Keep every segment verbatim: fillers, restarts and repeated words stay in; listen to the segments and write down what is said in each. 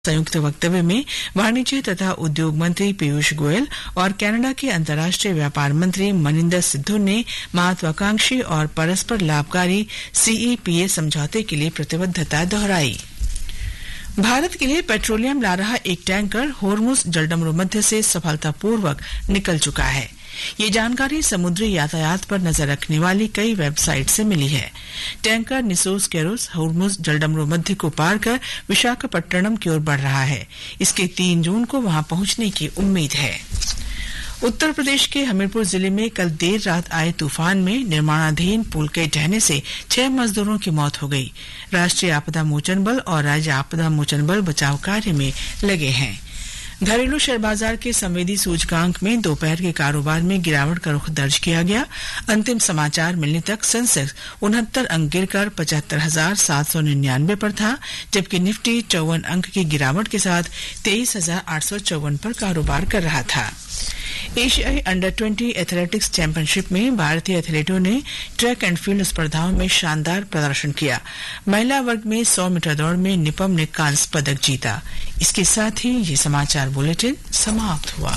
संयुक्त वक्तव्य में वाणिज्य तथा उद्योग मंत्री पीयूष गोयल और कनाडा के अंतर्राष्ट्रीय व्यापार मंत्री मनिंदर सिद्धू ने महत्वाकांक्षी और परस्पर लाभकारी सीईपीए समझौते के लिए प्रतिबद्धता दोहराई। भारत के लिए पेट्रोलियम ला रहा एक टैंकर होर्मुज जलडमरू मध्य से सफलतापूर्वक निकल चुका है। ये जानकारी समुद्री यातायात पर नजर रखने वाली कई वेबसाइट से मिली है। टैंकर निसोस केरोस होर्मुज जलडमरू मध्य को पार कर विशाखापट्टनम की ओर बढ़ रहा है। इसके तीन जून को वहां पहुंचने की उम्मीद है। उत्तर प्रदेश के हमीरपुर जिले में कल देर रात आए तूफान में निर्माणाधीन पुल के ढहने से छह मजदूरों की मौत हो गई। राष्ट्रीय आपदा मोचन बल और राज्य आपदा मोचन बल बचाव कार्य में लगे हैं। घरेलू शेयर बाजार के संवेदी सूचकांक में दोपहर के कारोबार में गिरावट का रुख दर्ज किया गया। अंतिम समाचार मिलने तक सेंसेक्स उनहत्तर अंक गिरकर पचहत्तर हजार सात सौ निन्यानवे पर था, जबकि निफ्टी चौवन अंक की गिरावट के साथ तेईस हजार आठ सौ चौवन पर कारोबार कर रहा था। एशियाई अंडर ट्वेंटी एथलेटिक्स चैंपियनशिप में भारतीय एथलीटों ने ट्रैक एंड फील्ड स्पर्धाओं में शानदार प्रदर्शन किया। महिला वर्ग में सौ मीटर दौड़ में निपम ने कांस्य पदक जीता। इसके साथ ही ये समाचार बुलेटिन समाप्त हुआ।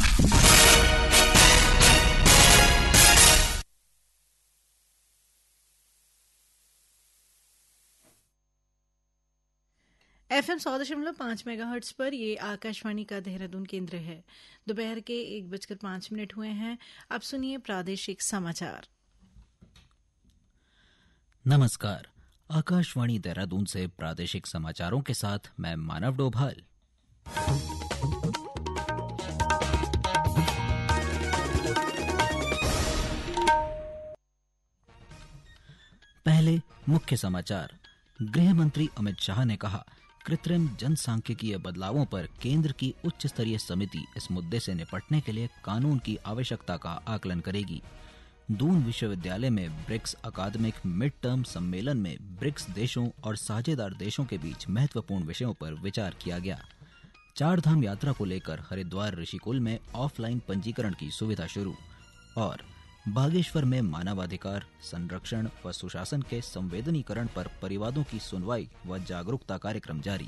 एफएम सौ दशमलव पांच मेगाहर्ट्ज पर ये आकाशवाणी का देहरादून केंद्र है। दोपहर के एक बजकर पांच मिनट हुए हैं। अब सुनिए प्रादेशिक समाचार। नमस्कार, आकाशवाणी देहरादून से प्रादेशिक समाचारों के साथ मैं मानव डोभाल। पहले मुख्य समाचार। गृह मंत्री अमित शाह ने कहा, कृत्रिम जनसांख्यिकीय बदलावों पर केंद्र की उच्च स्तरीय समिति इस मुद्दे से निपटने के लिए कानून की आवश्यकता का आकलन करेगी। दून विश्वविद्यालय में ब्रिक्स अकादमिक मिड टर्म सम्मेलन में ब्रिक्स देशों और साझेदार देशों के बीच महत्वपूर्ण विषयों पर विचार किया गया। चार धाम यात्रा को लेकर हरिद्वार ऋषिकुल में ऑफलाइन पंजीकरण की सुविधा शुरू। और बागेश्वर में मानवाधिकार संरक्षण व सुशासन के संवेदनीकरण पर परिवादों की सुनवाई व जागरूकता कार्यक्रम जारी।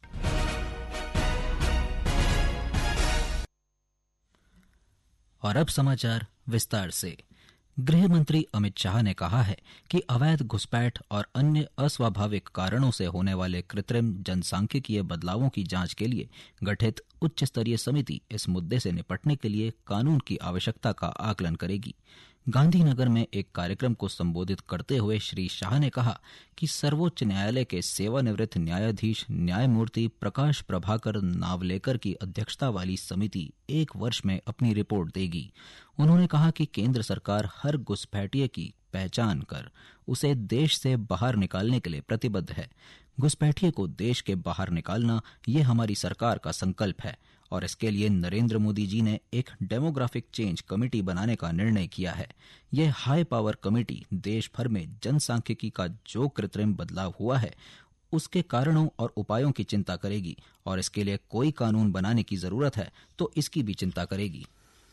और अब समाचार विस्तार से। गृह मंत्री अमित शाह ने कहा है कि अवैध घुसपैठ और अन्य अस्वाभाविक कारणों से होने वाले कृत्रिम जनसांख्यिकीय बदलावों की जांच के लिए गठित उच्च स्तरीय समिति इस मुद्दे से निपटने के लिए कानून की आवश्यकता का आकलन करेगी। गांधीनगर में एक कार्यक्रम को संबोधित करते हुए श्री शाह ने कहा कि सर्वोच्च न्यायालय के सेवानिवृत्त न्यायाधीश न्यायमूर्ति प्रकाश प्रभाकर नावलेकर की अध्यक्षता वाली समिति एक वर्ष में अपनी रिपोर्ट देगी। उन्होंने कहा कि केंद्र सरकार हर घुसपैठिए की पहचान कर उसे देश से बाहर निकालने के लिए प्रतिबद्ध है। घुसपैठिए को देश के बाहर निकालना ये हमारी सरकार का संकल्प है और इसके लिए नरेंद्र मोदी जी ने एक डेमोग्राफिक चेंज कमेटी बनाने का निर्णय किया है। यह हाई पावर कमेटी देश भर में जनसांख्यिकी का जो कृत्रिम बदलाव हुआ है उसके कारणों और उपायों की चिंता करेगी और इसके लिए कोई कानून बनाने की जरूरत है तो इसकी भी चिंता करेगी।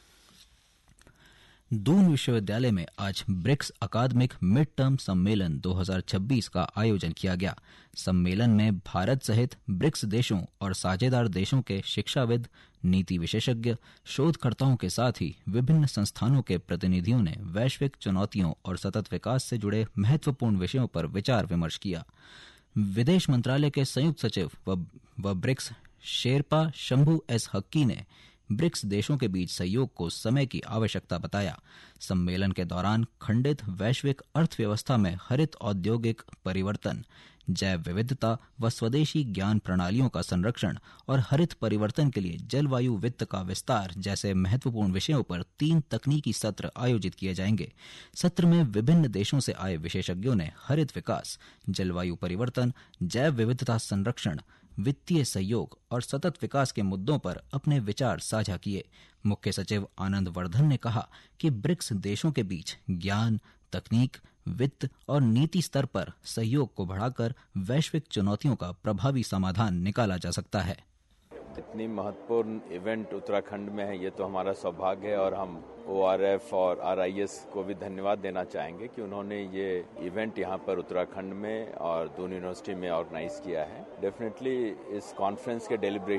दून विश्वविद्यालय में आज ब्रिक्स अकादमिक मिड टर्म सम्मेलन दो हज़ार छब्बीस का आयोजन किया गया। सम्मेलन में भारत सहित ब्रिक्स देशों और साझेदार देशों के शिक्षाविद, नीति विशेषज्ञ, शोधकर्ताओं के साथ ही विभिन्न संस्थानों के प्रतिनिधियों ने वैश्विक चुनौतियों और सतत विकास से जुड़े महत्वपूर्ण विषयों पर विचार विमर्श किया। विदेश मंत्रालय के संयुक्त सचिव व, व ब्रिक्स शेरपा शंभू एस हक्की ने ब्रिक्स देशों के बीच सहयोग को समय की आवश्यकता बताया। सम्मेलन के दौरान खंडित वैश्विक अर्थव्यवस्था में हरित औद्योगिक परिवर्तन, जैव विविधता व स्वदेशी ज्ञान प्रणालियों का संरक्षण और हरित परिवर्तन के लिए जलवायु वित्त का विस्तार जैसे महत्वपूर्ण विषयों पर तीन तकनीकी सत्र आयोजित किए जाएंगे। सत्र में विभिन्न देशों से आए विशेषज्ञों ने हरित विकास, जलवायु परिवर्तन, जैव विविधता संरक्षण, वित्तीय सहयोग और सतत विकास के मुद्दों पर अपने विचार साझा किए। मुख्य सचिव आनंद वर्धन ने कहा कि ब्रिक्स देशों के बीच ज्ञान, तकनीक, वित्त और नीति स्तर पर सहयोग को बढ़ाकर वैश्विक चुनौतियों का प्रभावी समाधान निकाला जा सकता है। इतनी महत्वपूर्ण इवेंट उत्तराखंड में है, ये तो हमारा सौभाग्य है और हम ओ आर एफ और आर आई एस को भी धन्यवाद देना चाहेंगे कि उन्होंने ये इवेंट यहाँ पर उत्तराखंड में और दून यूनिवर्सिटी में ऑर्गेनाइज किया है। डेफिनेटली इस कॉन्फ्रेंस के डेलिब्रेशन